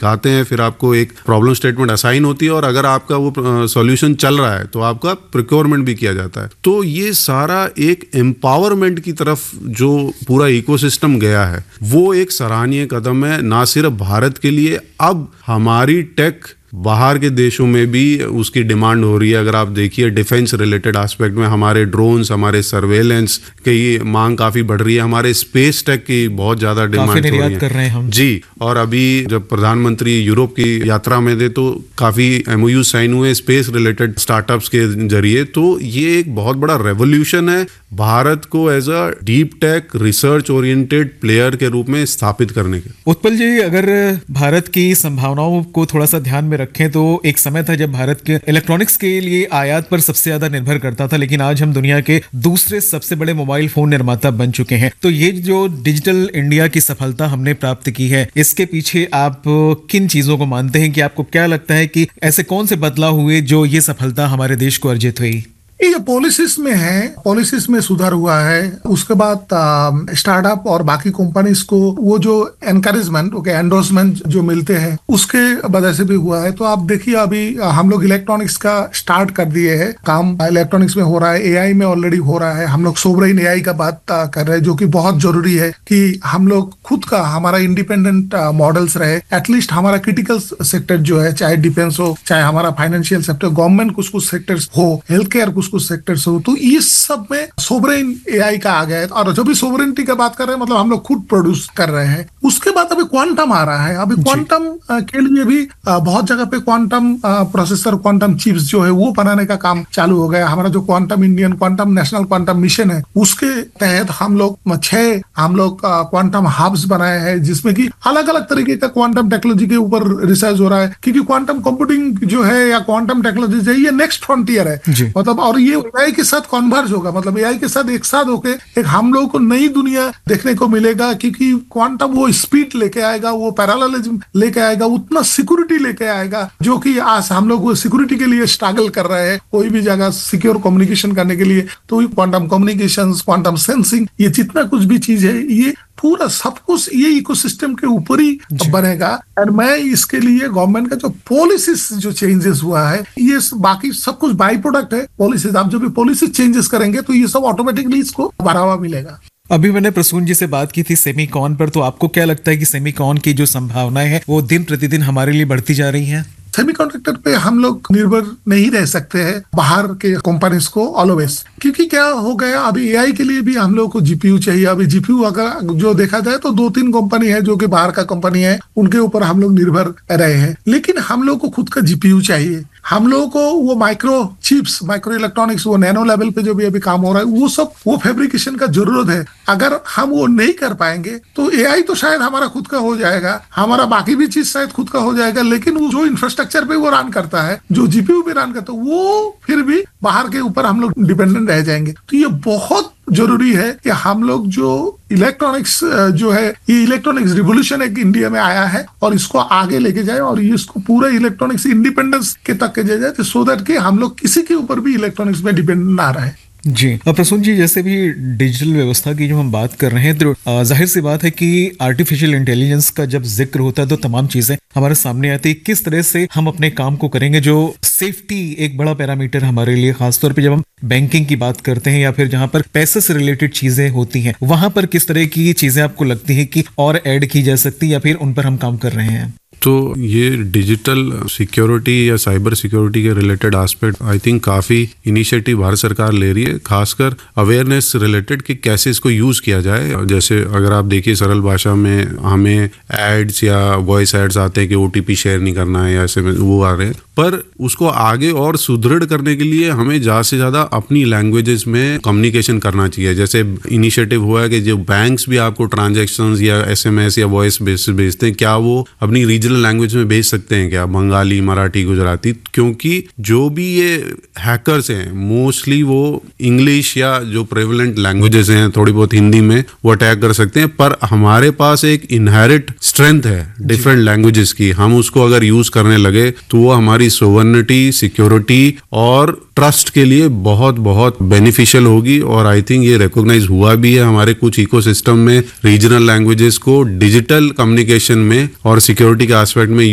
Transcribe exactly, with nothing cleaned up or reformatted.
दिखाते हैं, फिर आपको एक प्रॉब्लम स्टेटमेंट असाइन होती है और अगर आपका वो सॉल्यूशन चल रहा है तो आपका प्रोक्योरमेंट भी किया जाता है। तो ये सारा एक एम्पावरमेंट की तरफ जो पूरा इकोसिस्टम गया है वो एक सराहनीय कदम है, ना सिर्फ भारत के लिए, अब हमारी टेक बाहर के देशों में भी उसकी डिमांड हो रही है। अगर आप देखिए डिफेंस रिलेटेड एस्पेक्ट में हमारे ड्रोन्स, हमारे सर्वेलेंस की मांग काफी बढ़ रही है, हमारे स्पेस टेक की बहुत ज्यादा डिमांड हो रही है। कर रहे हैं हम जी। और अभी जब प्रधानमंत्री यूरोप की यात्रा में थे तो काफी एमओयू साइन हुए स्पेस रिलेटेड स्टार्टअप्स के जरिए। तो ये एक बहुत बड़ा रेवोल्यूशन है भारत को as a deep tech research oriented player के रूप में स्थापित करने के। उत्पल जी, अगर भारत की संभावनाओं को थोड़ा सा ध्यान में रखें तो एक समय था जब भारत के इलेक्ट्रॉनिक्स के लिए आयात पर सबसे ज्यादा निर्भर करता था, लेकिन आज हम दुनिया के दूसरे सबसे बड़े मोबाइल फोन निर्माता बन चुके हैं। तो ये जो डिजिटल इंडिया की सफलता हमने प्राप्त की है, इसके पीछे आप किन चीजों को मानते हैं कि आपको क्या लगता है कि ऐसे कौन से बदलाव हुए जो ये सफलता हमारे देश को अर्जित हुई? ये पॉलिसीज में है, पॉलिसीज में सुधार हुआ है। उसके बाद स्टार्टअप और बाकी कंपनीज को वो जो एनकरेजमेंट, ओके एंडोर्समेंट जो मिलते हैं उसके वजह से भी हुआ है। तो आप देखिए अभी हम लोग इलेक्ट्रॉनिक्स का स्टार्ट कर दिए हैं, काम इलेक्ट्रॉनिक्स में हो रहा है, एआई में ऑलरेडी हो रहा है। हम लोग सोवरेन एआई का बात कर रहे हैं जो कि बहुत जरूरी है कि हम लोग खुद का हमारा इंडिपेंडेंट मॉडल्स रहे। एटलीस्ट हमारा क्रिटिकल सेक्टर जो है, चाहे डिफेंस हो, चाहे हमारा फाइनेंशियल सेक्टर, गवर्नमेंट कुछ कुछ सेक्टर्स हो, हेल्थ केयर कुछ कुछ सेक्टर्स हो, तो इस सब में सोवरेन एआई का आ गया है। और जब भी सोवरेनिटी की बात कर रहे हैं मतलब हम लोग खुद प्रोड्यूस कर रहे हैं। उसके बाद अभी क्वांटम आ रहा है। अभी क्वांटम के लिए भी बहुत जगह पे क्वांटम प्रोसेसर, क्वांटम चिप्स जो है वो बनाने का काम चालू हो गया। हमारा जो quantum Indian quantum national quantum mission है उसके तहत हम लोग छह हम लोग क्वांटम हब्स बनाए हैं जिसमें कि अलग अलग तरीके का क्वांटम टेक्नोलॉजी के ऊपर रिसर्च हो रहा है, क्योंकि क्वांटम कंप्यूटिंग जो है या क्वांटम टेक्नोलॉजी है ये नेक्स्ट फ्रंटियर है। मतलब और ये एआई के साथ कन्वर्ज होगा, मतलब एआई के साथ एक साथ होके एक हम लोगों को नई दुनिया देखने को मिलेगा, क्योंकि क्वांटम वो स्पीड लेके आएगा, वो पैरेललिज्म लेके आएगा, उतना सिक्योरिटी लेके आएगा जो कि आज हम लोग वो सिक्योरिटी के लिए स्ट्रगल कर रहे हैं कोई भी जगह सिक्योर कम्युनिकेशन करने के लिए। तो क्वांटम कम्युनिकेशन, क्वांटम सेंसिंग, ये जितना कुछ भी चीज है ये पूरा सब कुछ ये इकोसिस्टम के ऊपर ही बनेगा। और मैं इसके लिए गवर्नमेंट का जो पॉलिसीज जो चेंजेस हुआ है ये बाकी सब कुछ बाई प्रोडक्ट है पॉलिसीज। आप जब भी पॉलिसी चेंजेस करेंगे तो ये सब ऑटोमेटिकली इसको बढ़ावा मिलेगा। अभी मैंने प्रसून जी से बात की थी सेमीकॉन पर, तो आपको क्या लगता है कि सेमीकॉन की जो संभावनाएं हैं वो दिन प्रतिदिन हमारे लिए बढ़ती जा रही हैं? सेमीकंडक्टर पे हम लोग निर्भर नहीं रह सकते हैं बाहर के कंपनीज को ऑलवेज, क्योंकि क्या हो गया अभी एआई के लिए भी हम लोग को जीपीयू चाहिए। अभी जीपीयू अगर जो देखा जाए तो दो तीन कंपनी है जो कि बाहर का कंपनी है, उनके ऊपर हम लोग निर्भर रहे हैं। लेकिन हम लोग को खुद का जीपीयू चाहिए, हम लोगों को वो माइक्रो चिप्स, माइक्रो इलेक्ट्रॉनिक्स, वो नैनो लेवल पे जो भी अभी काम हो रहा है वो सब वो फैब्रिकेशन का जरूरत है। अगर हम वो नहीं कर पाएंगे तो एआई तो शायद हमारा खुद का हो जाएगा, हमारा बाकी भी चीज शायद खुद का हो जाएगा, लेकिन वो जो इंफ्रास्ट्रक्चर पे वो रन करता है, जो जीपीयू पे रन करता है, वो फिर भी बाहर के ऊपर हम लोग डिपेंडेंट रह जाएंगे। तो ये बहुत जरूरी है कि हम लोग जो इलेक्ट्रॉनिक्स जो है, ये इलेक्ट्रॉनिक्स रिवोल्यूशन एक इंडिया में आया है और इसको आगे लेके जाए और इसको पूरा इलेक्ट्रॉनिक्स इंडिपेंडेंस के तक के जाए, सो दैट कि हम लोग किसी के ऊपर भी इलेक्ट्रॉनिक्स में डिपेंडेंट ना रहे। जी प्रसून जी, जैसे भी डिजिटल व्यवस्था की जो हम बात कर रहे हैं तो जाहिर सी बात है कि आर्टिफिशियल इंटेलिजेंस का जब जिक्र होता है तो तमाम चीजें हमारे सामने आती है। किस तरह से हम अपने काम को करेंगे, जो सेफ्टी एक बड़ा पैरामीटर हमारे लिए, खासतौर पे जब हम बैंकिंग की बात करते हैं या फिर जहां पर पैसे से रिलेटेड चीजें होती हैं, वहां पर किस तरह की चीजें आपको लगती है कि और ऐड की जा सकती है या फिर उन पर हम काम कर रहे हैं? तो ये डिजिटल सिक्योरिटी या साइबर सिक्योरिटी के रिलेटेड एस्पेक्ट आई थिंक काफ़ी इनिशिएटिव भारत सरकार ले रही है, खासकर अवेयरनेस रिलेटेड कि कैसे इसको यूज़ किया जाए। जैसे अगर आप देखिए सरल भाषा में हमें एड्स या वॉइस एड्स आते हैं कि ओटीपी शेयर नहीं करना है या ऐसे में वो आ रहे हैं, पर उसको आगे और सुदृढ़ करने के लिए हमें ज़्यादा से ज़्यादा अपनी लैंग्वेजेस में कम्युनिकेशन करना चाहिए। जैसे इनिशिएटिव हुआ है कि जो बैंक्स भी आपको ट्रांजेक्शन्स या एसएमएस या वॉइस बेसिस भेजते हैं, क्या वो अपनी रीजनल लैंग्वेज में भेज सकते हैं क्या, बंगाली, मराठी, गुजराती? क्योंकि जो भी ये हैकर्स हैं मोस्टली वो इंग्लिश या जो प्रेवलेंट लैंग्वेजेस हैं, थोड़ी बहुत हिंदी में वो अटैक कर सकते हैं, पर हमारे पास एक इनहेरिट स्ट्रेंथ है डिफरेंट लैंग्वेजेस की। हम उसको अगर यूज करने लगे तो वो हमारी सोवर्निटी, सिक्योरिटी और ट्रस्ट के लिए बहुत बहुत बेनिफिशियल होगी। और आई थिंक ये रिकॉग्नाइज हुआ भी है हमारे कुछ इकोसिस्टम में, रीजनल लैंग्वेजेस को डिजिटल कम्युनिकेशन में और सिक्योरिटी के एस्पेक्ट में